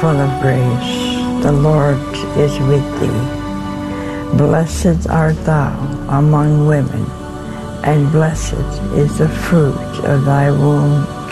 full of grace, the Lord is with thee. Blessed art thou among women, and blessed is the fruit of thy womb,